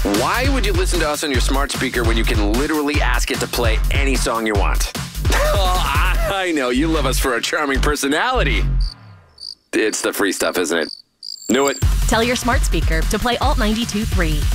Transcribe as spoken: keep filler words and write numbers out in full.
Why would you listen to us on your smart speaker when you can literally ask it to play any song you want? Oh, I know. You love us for our charming personality. It's the free stuff, isn't it? Knew it. Tell your smart speaker to play Alt ninety-two point three.